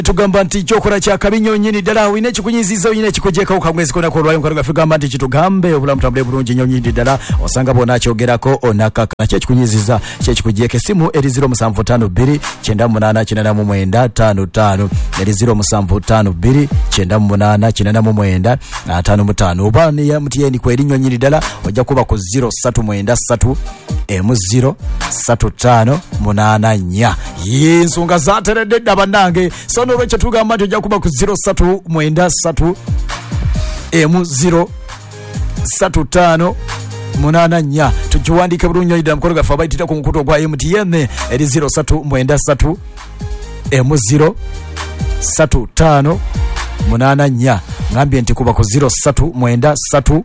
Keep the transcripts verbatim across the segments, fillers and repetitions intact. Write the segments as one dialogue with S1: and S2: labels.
S1: tugamba nti kyokora kya kabinyo nyini ddala wine ekikunyiziza wine ekikujeka ukamwezi kona ko lwayo nkaruga figamba nti kitugambe obula mutambule bulungi nnyo nyini ddala osanga bona akyogerako onakaka nakyo ekikunyiziza kye kikujeka simu eri zero seven five two nine eight eight nine five five eri zero seven five two nine eight eight nine five five oba ne mutiyeni kwa erinyo nyini ddala ojja kuba ku zero three nine three emu zero three five eight nine yensonga zateredde abanange sono lwecho tugamba nti ojja kuba ku zero three nine three emu zero three five eight nine tukiwandike bulungi ida mukolo gafa bayitira ku mukuto gwa M T N eri zero three nine three emu zero three five eight nine ngambye nti kuba ku zero three nine three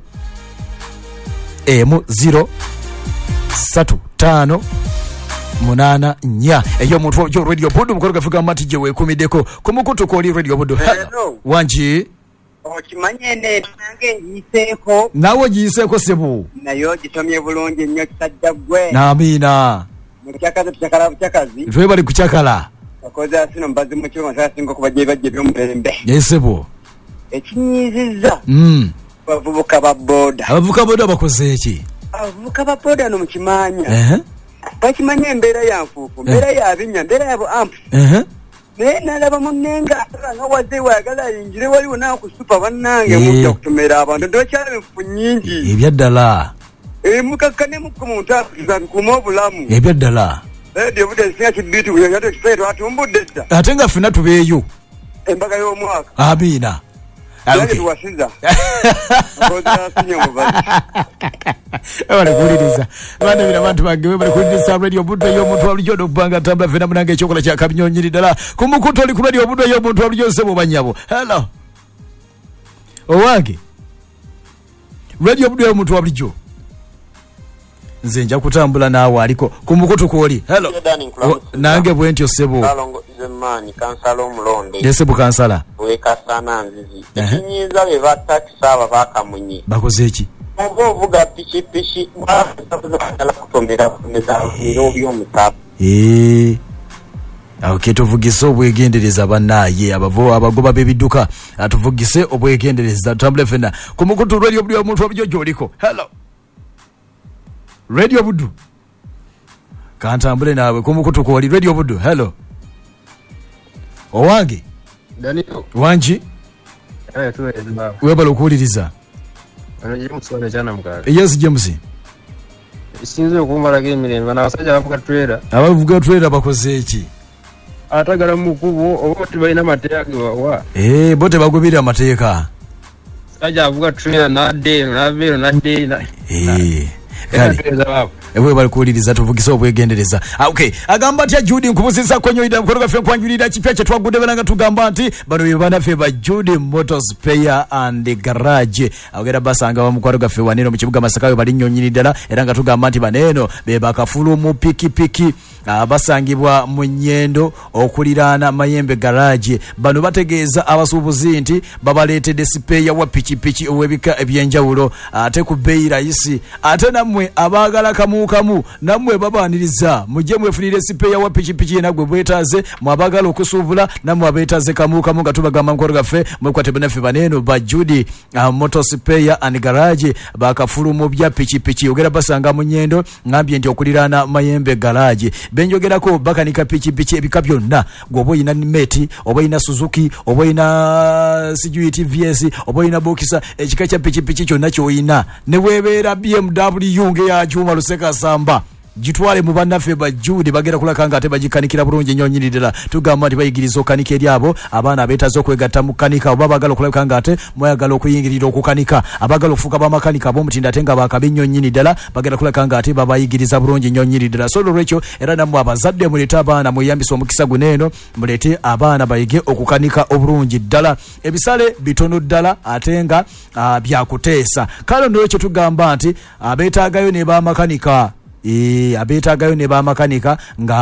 S1: emu zero three five munana nya eyo muntu jo radio bodu mukoroga fika mati je wekumideko kumukutu ko li radio bodu wanji
S2: okimanye ne nange yiseko
S1: nawo jiseko sebu
S2: nayo gitomye bulungi nnyo kitajja gwe
S1: na amina
S2: mukyakaza tukyakala bukyakazi
S1: twe bali kukyakala
S2: akoza sino mbazi mu kirongo sasingo kubaje bajje by'omulembe
S1: yesebo
S2: ekinyiziza
S1: mm
S2: bavubuka ba boda
S1: abavuka boda bakoze eki
S2: abavubuka ba boda no mukimanya
S1: eh
S2: bakimanye embeera ya nfuufu embeera ya binya embeera yabo ampu
S1: eh
S2: naye nalaba munenga nga wazze wayagala yinjire waliwo nawe ku supa bannange mujja kutomera abantu ndokyala enfufu nnyingi
S1: ebyaddala
S2: mukakkane muku muntu akuma obulamu
S1: ebyaddala
S2: radio budde singa kibitu kuyato kifaire twatumbudde dda
S1: ate nga fina tubeeyo
S2: embaga y'omwaka
S1: amina
S2: okay tuwasiza ngoza sinyo mubazi
S1: wale kuliriza bana bina bantu bangewe bali kuliriza radio budde yo muntu alujo dokubanga tamba fena munange ekyokola kya kabinyonyiri ddala kumukuto ali ku radio budde yo muntu alujo sebo banyabo hello owange radio budde yo muntu alujo nze nja kutambula naawe aliko kumukuto kwoli hello o, nange bwentyo sebo
S3: kalongo izemani kansala omulonde
S1: yesebo kansala
S3: weka sana nzizi ekinyiza be batakisa aba bakamunye
S1: bakoze eki
S3: obo vuga pichi pichi bakala kutomera kumeza biro by'omutapu
S1: eh aho ketuvugise obwegendereza banaye abavo abagoba bebiduka atuvugise obwegendereza tambule fena kumukutu radio buli omuntu objojo oliko hello radio budu kantambule nawe kumukutu ko wali radio budu hello owange
S4: Danilo
S1: wanji
S4: eh tuwe ezba
S1: webalo kuliriza
S4: ano je musone cyana mukara
S1: yes James
S4: sinze kumara gemiremba na basajja bavuga trailer
S1: abavuga trailer bakoze eki
S4: atagala mukubo oboti bayina mateeka wa
S1: eh bote bagubira mateeka
S4: sajja avuga trailer na de na vero na de na
S1: eh kali ewe bali kuliriza tuvugisa obwegendereza ah, okay agamba tya Judy nkubuzisa kwenyo ida mukoroga fe kwanjulira kipya kye twagude belanga tugamba nti bano bana fe ba Judy Motors Spare and Garage agera basanga wa mukoroga fe waneno mu kibuga Masakayo bali nnyonyiri ddala era nga tugamba nti baneno be bakafulu mu piki piki abasangibwa mu nyendo okulirana Mayembe Garage bano bategeeza abasuubuzi nti babaleetedde spare wa piki piki owebika ebyenjawulo ate ku bei rahisi ate namwe abagala kamu kamu namwe babaniriza mujje mwefunire spare wa piki piki nagwe bwetaze mwabagala okusuubula namwe abetaze kamu kamu nga tubagamba nkoro gaffe mwekwate benefe baneno ba Judy uh, Motor Spare and Garage bakafulu mu bya piki piki ogera basanga mu nyendo ngambye nti okulirana Mayembe Garage benjogerako bakanika piki piki ebika byonna gwobo ina Meti obo ina Suzuki obo ina C G T V S obo ina Boxer ekika kya piki piki kyonna kyoyina ne webeera B M W nge ya Juma Luseka Samba jitwale mu bannaffe ba Judy bagera kulakanga ate bagikanikira bulungi nnyonyiri ddala tugamba nti bayigiriza okanika eryabo abaana abeetaze okwegatta mu kanika oba bagala okulakanga ate mwayagala okuyingirira okukanika abagala okufuuka bamakanika ab'omutindo ate nga bakabi nnyonyiri ddala bagera kulakanga ate babayigiriza bulungi nnyonyiri ddala so olwekyo era nammwe abazadde muleete abaana mweyambisa omukisa guneeno muleete abaana bayige okukanika obulungi ddala ebisale bitono ddala ate nga uh, byakuteesa kale nolwekyo tugamba nti abeetaagayo ne bamakanika e abetagayo ne ba makanika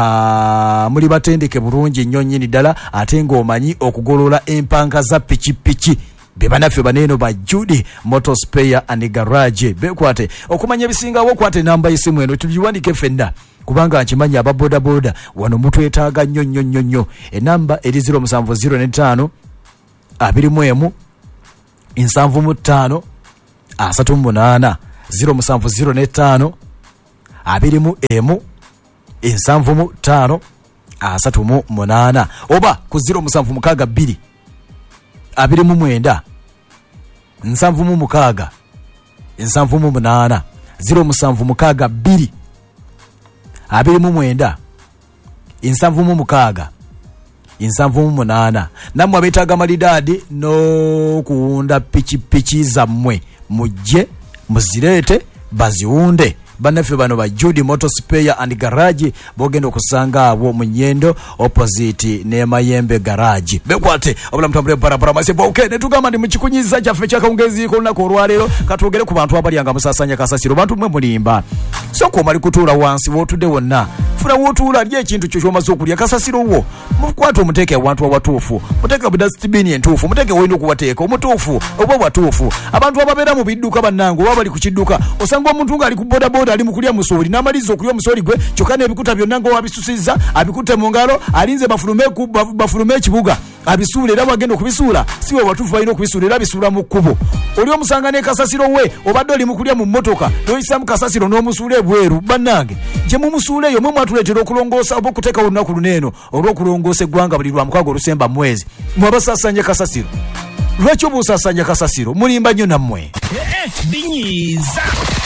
S1: nga muri batendeke bulungi nnyo nnyini ddala ate ng'omanyi okugolola empanga za piki piki bebanaffe baneno ba Judy Motor Spare and Garage bekwate okumanya bisinga wokwate namba isimu eno tujiwandike fenna kubanga akimanya aba boda boda wano mutu etaaga nnyo nnyo nnyo nnyo enamba eri zero seven zero five abiri mu emu nsanvu mu ttaano asatu mu munaana zero seven zero five abiri mu emu nsanvu mu ttaano asatu mu munaana oba ku zero seven six two abiri mu mwenda nsanvu mu mukaaga nsanvu mu munaana zero seven six two abiri mu mwenda nsanvu mu mukaaga nsanvu mu munaana namwe abetaaga malidadi no kuwunda pichi pichi zammwe mujje muzirete baziwunde banaffe bano ba Judy Motor Spare and Garage bogenda okusanga abo mu Nyendo opposite ne Mayembe Garage bekwate obula mtambule parapara masebo okay ne tugamba ndi mukikunyiza kyaffe kyakongezi ko nako olwalero katwogere ku bantu abali anga musasanya kasasiro bantu mwe mulimba so ko mali kutuula wansi wotude wonna funa wotuula lye ekintu kyo kyomaze okulya kasasiro wo mukwate omuteke abantu abatuufu muteke budastibini entuufu muteke wendo kuwateeka omutuufu obo batuufu abantu ababeera mu bidduka bannango wabali ku kidduka osanga omuntu nga ali ku boda boda ali mukulya musoli namalizo okulya musoli gwe kyokane ebikuta byonna ngo wabisusiza abikute mu ngalo alinze bafulume ku bafulume ekibuga abisuule era bagenda okubisuula siwe watuufu balina okubisuula era bisuula mu kkubo oli omusanga ne kasasiro we obadde oli mukulya mu mmotoka noyisa mu kasasiro n'omusuula ebweru bannange gye mumusuula eyo mwe mwatuleetera okulongoosa oba okuteeka olunaku luneeno olw'okulongoosa eggwanga buli lwa mukaaga olusemba mwezi mwabasasanya kasasiro lwaki obuusasanya kasasiro mulimba nnyo nammwe
S5: binyiiza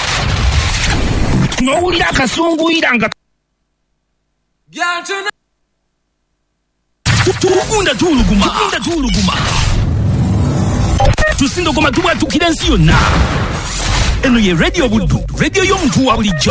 S5: n'owulira akasunguyira nga tugunda tuuluguma tugunda tuuluguma tusindogoma tubwatukira ensi yonna eno ye radio buddu radio y'omuntu wa bulijjo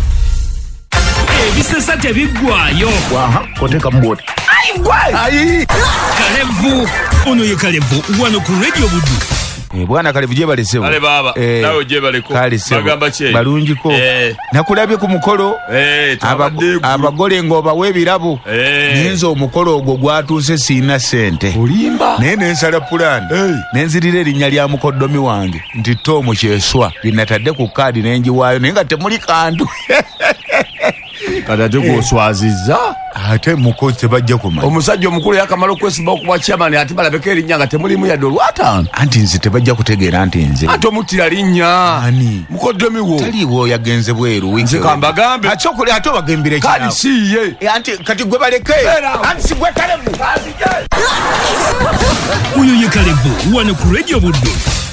S5: ebisesa tebiggwayo
S6: waha koteka mboti
S5: ayi Kalevu ono ye Kalevu wano ku radio buddu
S6: Eh bwana Kalevu je balesebo.
S7: Ale baba eh, nawe je baleko.
S6: Bagamba
S7: che.
S6: Balunjiko. Eh. Nakulabye ku mukolo.
S7: Eh
S6: abagole abagole ngoba webirabo.
S7: Eh.
S6: Nenzo omukolo ogwo gwatuse sina sente.
S7: Olimba.
S6: Nene nsala plan.
S7: Hey.
S6: Nenzirire linnya lya mukoddomi wange. Nti Tomo Kyeswa. Binatadde ku kadi nenji wayo nenga temuli kantu.
S7: Kada tuko swaziza.
S6: Ate mukoze bajja kumanya.
S7: Omusajja omukulu yakamalo kwesiba okuba chairman ati balabeka erinnya nga temuli mu yaddo lwatano.
S6: Anti nzi tebajja kutegeera nti nze.
S7: Ate omutira linnya.
S6: Ani?
S7: Mukoddomi wo.
S6: Taliwo yagenze bweru wiki.
S7: Nze kamba gambe.
S6: Ate okuli ate bagembire kinawo.
S7: Kadi siye.
S6: E anti kati gwe baleke. Anti sigwe Kalevu.
S5: Uyo ye Kalevu wano ku radio buddu.